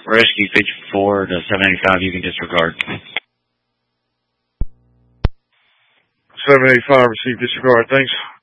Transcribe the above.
Rescue 54 to 785, you can disregard. 785, receive disregard, thanks.